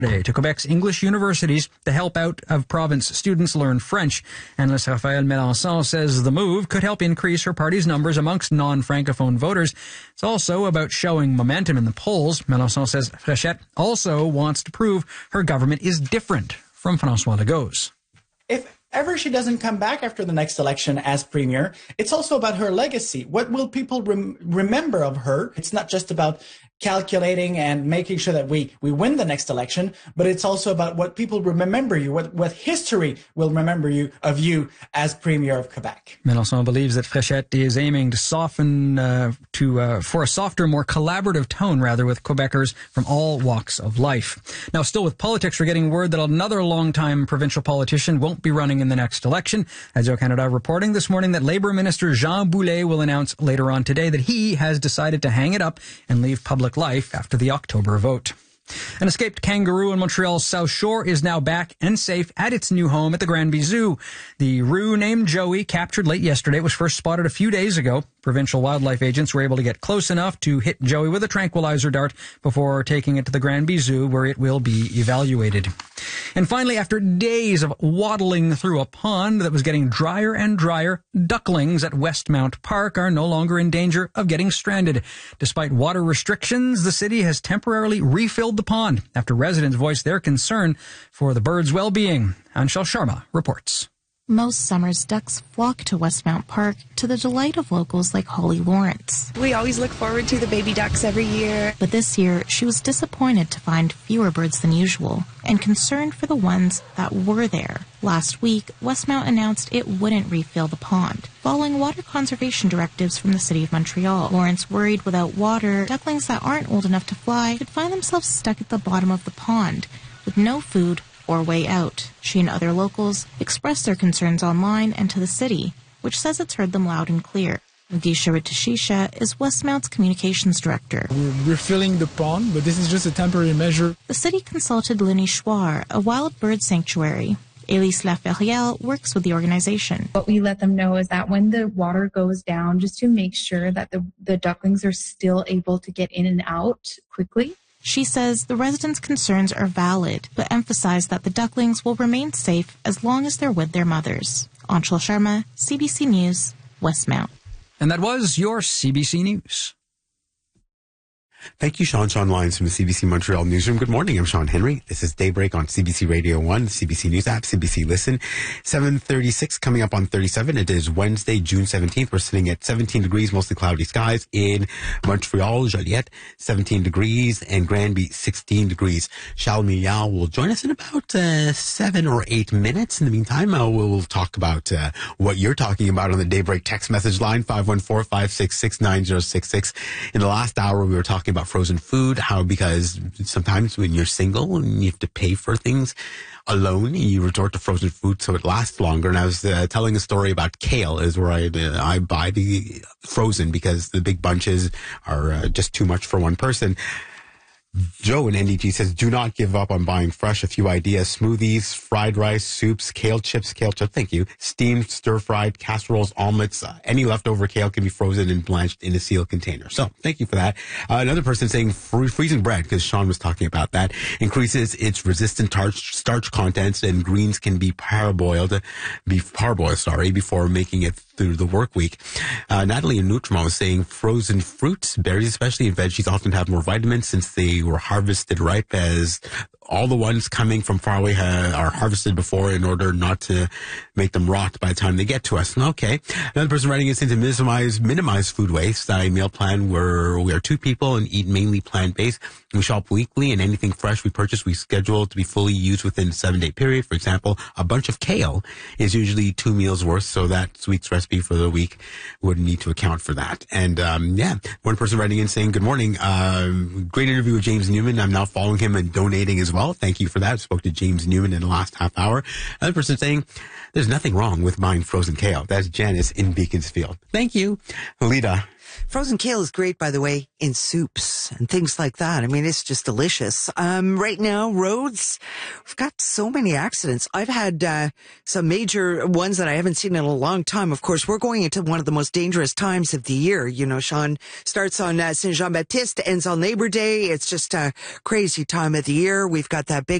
to Quebec's English universities to help out of province students learn French. Analyst Raphaël Melançon says the move could help increase her party's numbers amongst non-Francophone voters. It's also about showing momentum in the polls. Melançon says Fréchette also wants to prove her government is different from François Legault's. If ever she doesn't come back after the next election as premier, it's also about her legacy. What will people remember of her? It's not just about calculating and making sure that we win the next election, but it's also about what people will remember you, what history will remember you as Premier of Quebec. Melançon believes that Fréchette is aiming to soften for a softer, more collaborative tone, with Quebecers from all walks of life. Now, still with politics, we're getting word that another long-time provincial politician won't be running in the next election. Radio Canada reporting this morning that Labour Minister Jean Boulet will announce later on today that he has decided to hang it up and leave public life after the October vote. An escaped kangaroo in Montreal's South Shore is now back and safe at its new home at the Granby Zoo. The roo named Joey, captured late yesterday, was first spotted a few days ago. Provincial wildlife agents were able to get close enough to hit Joey with a tranquilizer dart before taking it to the Granby Zoo, where it will be evaluated. And finally, after days of waddling through a pond that was getting drier and drier, ducklings at Westmount Park are no longer in danger of getting stranded. Despite water restrictions, the city has temporarily refilled the pond after residents voiced their concern for the birds' well-being. Anshul Sharma reports. Most summers, ducks flock to Westmount Park to the delight of locals like Holly Lawrence. We always look forward to the baby ducks every year. But this year, she was disappointed to find fewer birds than usual and concerned for the ones that were there. Last week, Westmount announced it wouldn't refill the pond, following water conservation directives from the City of Montreal. Lawrence worried without water, ducklings that aren't old enough to fly could find themselves stuck at the bottom of the pond with no food or way out. She and other locals expressed their concerns online and to the city, which says it's heard them loud and clear. Mugisha Ritashisha is Westmount's communications director. We're filling the pond, but this is just a temporary measure. The city consulted L'Unichoir, a wild bird sanctuary. Elise Laferrière works with the organization. What we let them know is that when the water goes down, just to make sure that the ducklings are still able to get in and out quickly. She says the residents' concerns are valid, but emphasized that the ducklings will remain safe as long as they're with their mothers. Anshul Sharma, CBC News, Westmount. And that was your CBC News. Thank you, Sean Lyons from the CBC Montreal Newsroom. Good morning. I'm Sean Henry. This is Daybreak on CBC Radio 1, the CBC News app, CBC Listen. 7:36 coming up on 37. It is Wednesday, June 17th. We're sitting at 17 degrees, mostly cloudy skies in Montreal, Joliette, 17 degrees, and Granby, 16 degrees. Charles Milliard will join us in about 7 or 8 minutes. In the meantime, we'll talk about what you're talking about on the Daybreak text message line, 514-566-9066. In the last hour, we were talking about frozen food, because sometimes when you're single and you have to pay for things alone, you resort to frozen food so it lasts longer. And I was telling a story about kale is where I buy the frozen because the big bunches are just too much for one person. Joe in NDG says, do not give up on buying fresh. A few ideas: smoothies, fried rice, soups, kale chips. Thank you. Steamed, stir-fried, casseroles, omelets. Any leftover kale can be frozen and blanched in a sealed container. So thank you for that. Another person saying freezing bread, because Sean was talking about that, increases its resistant starch contents, and greens can be parboiled before making it through the work week. Natalie in Nutrimont was saying frozen fruits, berries especially, and veggies often have more vitamins since they were harvested ripe, as all the ones coming from far away are harvested before in order not to make them rot by the time they get to us. Okay. Another person writing is saying to minimize food waste. I meal plan where we are 2 people and eat mainly plant-based. We shop weekly, and anything fresh we purchase, we schedule to be fully used within a 7-day period. For example, a bunch of kale is usually 2 meals worth, so that week's recipe for the week would need to account for that. And one person writing in saying, good morning, great interview with James Newman. I'm now following him and donating as well. Thank you for that. I spoke to James Newman in the last half hour. Another person saying, there's nothing wrong with buying frozen kale. That's Janice in Beaconsfield. Thank you. Lita Frozen kale is great, by the way, in soups and things like that. I mean, it's just delicious. Right now, roads, we've got so many accidents. I've had some major ones that I haven't seen in a long time. Of course, we're going into one of the most dangerous times of the year. You know, Sean, starts on Saint Jean-Baptiste, ends on Labor Day. It's just a crazy time of the year. We've got that big